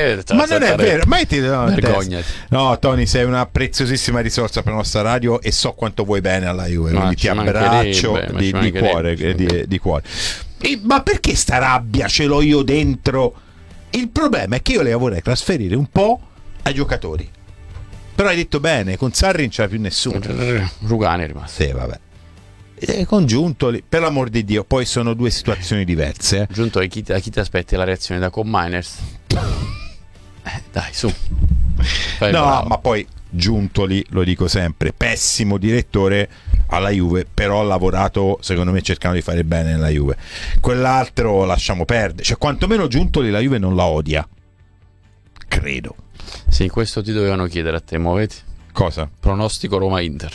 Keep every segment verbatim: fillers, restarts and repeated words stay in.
Eh, ma non è vero, mai ti no, vergognati. No, Tony, sei una preziosissima risorsa per la nostra radio e so quanto vuoi bene alla Juve, ma quindi ti abbraccio di, di cuore, di, di cuore. E, ma perché sta rabbia ce l'ho io dentro? Il problema è che io le vorrei trasferire un po' ai giocatori. Però hai detto bene, con Sarri non c'era più nessuno. Rugani è rimasto. Sì, vabbè. E con Giuntoli, per l'amor di Dio, poi sono due situazioni diverse. Eh. Giuntoli, chi, chi ti aspetti la reazione da Cominers? Eh, dai, su. Fai no, bravo. Ma poi Giuntoli, lo dico sempre, pessimo direttore alla Juve, però ha lavorato, secondo me, cercando di fare bene nella Juve. Quell'altro lasciamo perdere. Cioè, quantomeno Giuntoli la Juve non la odia. Credo. Sì, questo ti dovevano chiedere a te, muoveti. Cosa? Pronostico Roma-Inter.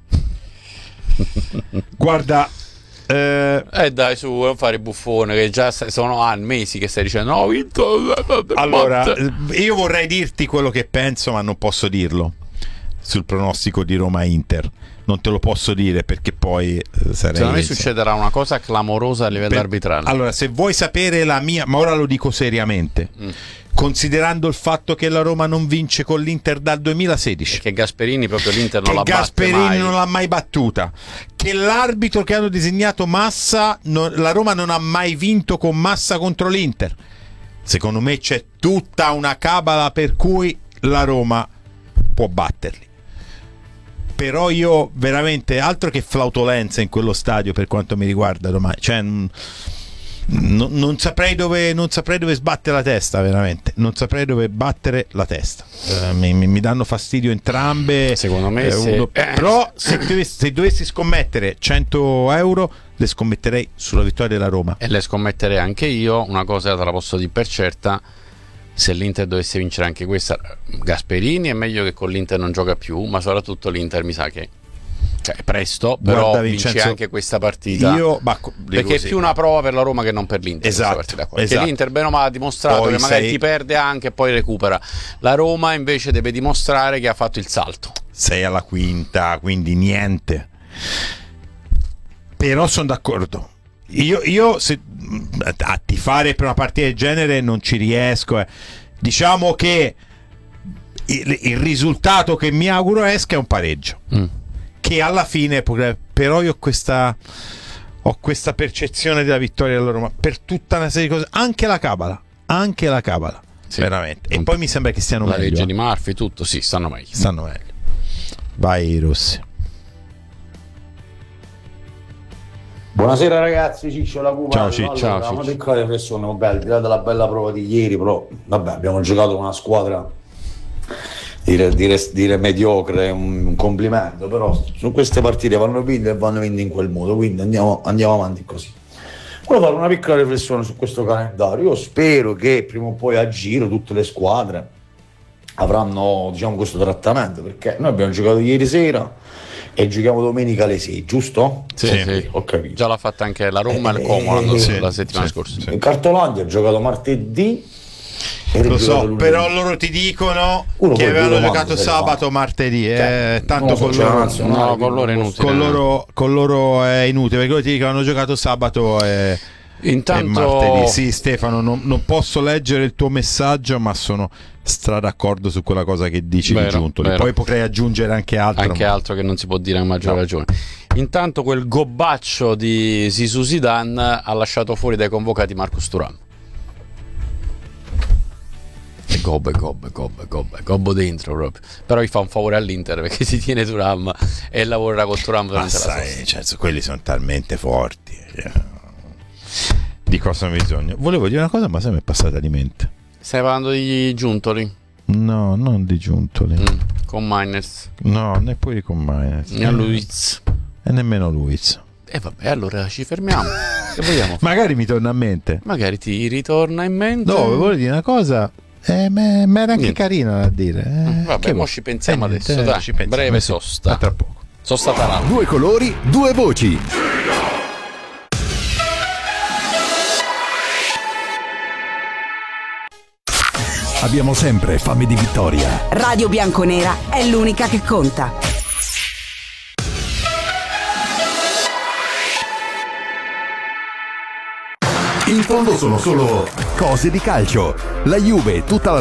Guarda, eh... eh dai, su, non fare buffone, che già sono anni, mesi che stai dicendo no, ho vinto. Allora, io vorrei dirti quello che penso, ma non posso dirlo sul pronostico di Roma-Inter. Non te lo posso dire perché poi eh, sarei... Secondo me succederà una cosa clamorosa a livello per... arbitrale. Allora, se vuoi sapere la mia, ma ora lo dico seriamente, mm. considerando il fatto che la Roma non vince con l'Inter dal duemilasedici, e che Gasperini proprio l'Inter non che la Gasperini batte mai. non l'ha mai battuta, che l'arbitro che hanno disegnato Massa non, la Roma non ha mai vinto con Massa contro l'Inter, secondo me c'è tutta una cabala per cui la Roma può batterli. Però io veramente, altro che flautolenza in quello stadio per quanto mi riguarda domani, cioè n- n- non saprei dove non saprei dove sbattere la testa, veramente non saprei dove battere la testa. Uh, mi, mi danno fastidio entrambe, secondo me, eh, se... uno... però se, dovessi, se dovessi scommettere cento euro le scommetterei sulla vittoria della Roma, e le scommetterei anche io. Una cosa te la posso dire per certa: se l'Inter dovesse vincere anche questa, Gasperini è meglio che con l'Inter non gioca più, ma soprattutto l'Inter mi sa che, cioè, è presto, però guarda, vince Vincenzo, anche questa partita, io, ma, perché così, è più una prova per la Roma che non per l'Inter. Esatto, partita qua. esatto. Perché l'Inter bene o male ha dimostrato poi che magari sei... ti perde anche e poi recupera. La Roma invece deve dimostrare che ha fatto il salto. Sei alla quinta, quindi niente. Però sono d'accordo. Io, io se, a tifare per una partita del genere non ci riesco. Eh. Diciamo che il, il risultato che mi auguro esca è un pareggio. Mm. Che alla fine, però, io ho questa, ho questa percezione della vittoria della Roma per tutta una serie di cose. Anche la cabala, anche la cabala, sì, veramente. E poi mi sembra che stiano la meglio. La legge di Murphy, tutto, sì, stanno meglio. Stanno meglio. Vai, Rossi. Buonasera ragazzi, Ciccio la Cuba. Ciao Ciccio. Allora, Ciao, una piccola riflessione, vabbè, al di là della bella prova di ieri, però vabbè, abbiamo giocato con una squadra dire, dire, dire mediocre, un, un complimento, però su queste partite vanno vinte e vanno vinte in quel modo, quindi andiamo, andiamo avanti così. Volevo fare una piccola riflessione su questo calendario. Io spero che prima o poi a giro tutte le squadre avranno, diciamo, questo trattamento, perché noi abbiamo giocato ieri sera e giochiamo domenica alle sei, giusto? Sì, sì, sì. Ho capito. Già l'ha fatta anche la Roma e il Como sì, la settimana sì, scorsa. sì. In Cartolandia ha giocato martedì. Lo so, però loro ti dicono Uno che avevano giocato sabato, martedì. Cioè, eh, tanto con loro, no, con loro è inutile. Con loro, con loro è inutile perché loro ti dicono che hanno giocato sabato e, Intanto... e martedì. Sì, Stefano, non, non posso leggere il tuo messaggio, ma sono stra d'accordo su quella cosa che dici vero, di Giuntoli. vero. Poi potrei aggiungere anche altro, anche ma... altro che non si può dire a maggior no. ragione. Intanto quel gobbaccio di Zizou Zidane ha lasciato fuori dai convocati Marcus Thuram. E gobbo, e gobbo, e gobbo, e gobbo, e gobbo dentro proprio. Però gli fa un favore all'Inter perché si tiene Thuram e lavorerà con Thuram durante ma la sai, sosta. cioè, quelli sono talmente forti, cioè. Di cosa ho bisogno? Volevo dire una cosa, ma se mi è passata di mente. Stai parlando di Giuntoli? No, non di Giuntoli. Mm, con Miners. No, neppure con Miners. E Luiz. E nemmeno Luiz. E vabbè, allora ci fermiamo. Che vogliamo? Magari mi torna a mente. Magari ti ritorna in mente. No, volevo dire una cosa. Eh, ma era anche Niente. carina da dire. Eh, vabbè, mo ci pensiamo eh, adesso. eh, Dai, ci pensiamo. breve Sì. sosta. A tra poco. Sosta tarata. Due colori, due voci. Abbiamo sempre fame di vittoria. Radio Bianconera è l'unica che conta. In fondo sono solo cose di calcio. La Juve tutta la